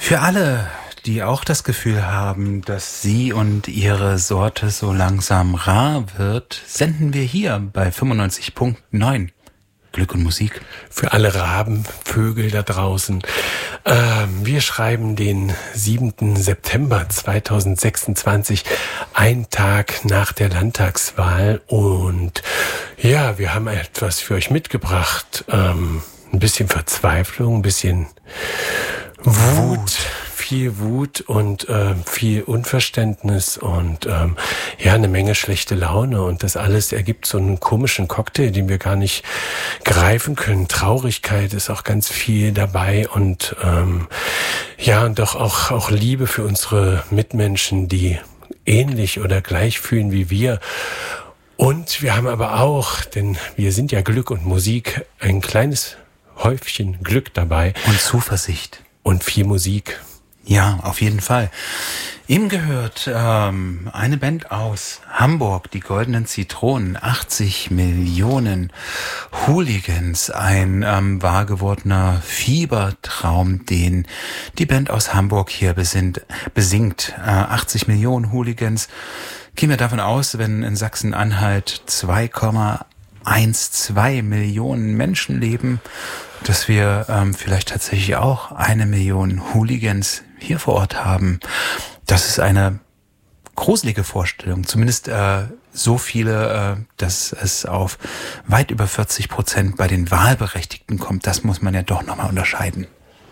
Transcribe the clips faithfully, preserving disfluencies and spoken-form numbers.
Für alle, die auch das Gefühl haben, dass sie und ihre Sorte so langsam rar wird, senden wir hier bei fünfundneunzig Komma neun Glück und Musik. Für alle Rabenvögel da draußen. Ähm, wir schreiben den siebten September zweitausendsechsundzwanzig, ein Tag nach der Landtagswahl. Und ja, wir haben etwas für euch mitgebracht. Ähm, ein bisschen Verzweiflung, ein bisschen Wut. Wut. Viel Wut und äh, viel Unverständnis und ähm, ja, eine Menge schlechte Laune. Und das alles ergibt so einen komischen Cocktail, den wir gar nicht greifen können. Traurigkeit ist auch ganz viel dabei und ähm, ja, und doch auch, auch Liebe für unsere Mitmenschen, die ähnlich oder gleich fühlen wie wir. Und wir haben aber auch, denn wir sind ja Glück und Musik, ein kleines Häufchen Glück dabei. Und Zuversicht. Und viel Musik. Ja, auf jeden Fall. Ihm gehört ähm, eine Band aus Hamburg, die Goldenen Zitronen, achtzig Millionen Hooligans, ein ähm, wahrgewordener Fiebertraum, den die Band aus Hamburg hier besinnt, besingt. Äh, achtzig Millionen Hooligans. Gehen wir davon aus, wenn in Sachsen-Anhalt zwei Komma zwölf Millionen Menschen leben, dass wir ähm, vielleicht tatsächlich auch eine Million Hooligans hier vor Ort haben. Das ist eine gruselige Vorstellung. Zumindest äh, so viele, äh, dass es auf weit über vierzig Prozent bei den Wahlberechtigten kommt. Das muss man ja doch nochmal unterscheiden.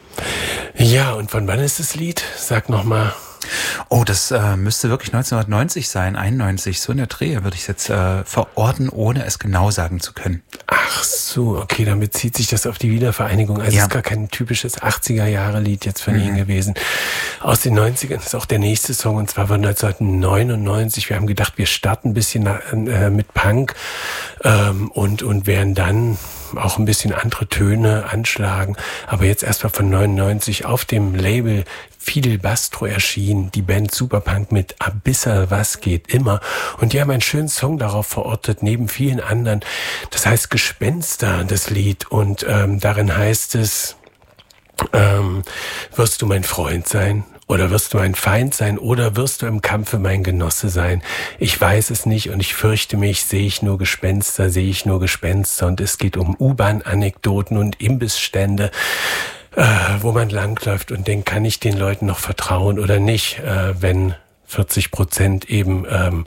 Ja, und von wann ist das Lied? Sag nochmal. Oh, das äh, müsste wirklich neunzehnhundertneunzig sein, einundneunzig, so in der Dreh würde ich es jetzt äh, verorten, ohne es genau sagen zu können. Ach so, okay, dann bezieht sich das auf die Wiedervereinigung. Also ja. Es ist gar kein typisches achtziger-Jahre-Lied jetzt von mhm. Ihnen gewesen. Aus den neunzigern ist auch der nächste Song, und zwar von neunzehnhundertneunundneunzig. Wir haben gedacht, wir starten ein bisschen nach, äh, mit Punk ähm, und, und werden dann auch ein bisschen andere Töne anschlagen. Aber jetzt erstmal von neunundneunzig auf dem Label Fidel Bastro erschien, die Band Superpunk mit Abissa, was geht immer. Und die haben einen schönen Song darauf verortet, neben vielen anderen. Das heißt Gespenster, das Lied. Und ähm, darin heißt es, ähm, wirst du mein Freund sein? Oder wirst du mein Feind sein? Oder wirst du im Kampfe mein Genosse sein? Ich weiß es nicht und ich fürchte mich, sehe ich nur Gespenster, sehe ich nur Gespenster. Und es geht um U-Bahn-Anekdoten und Imbissstände, äh, wo man langläuft und denkt, kann ich den Leuten noch vertrauen oder nicht, äh, wenn vierzig Prozent eben ähm,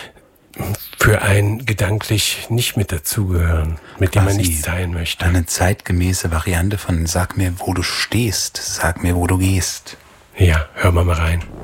für einen gedanklich nicht mit dazugehören, mit dem man nicht sein möchte. Eine zeitgemäße Variante von Sag mir, wo du stehst, sag mir, wo du gehst. Ja, hören wir mal rein.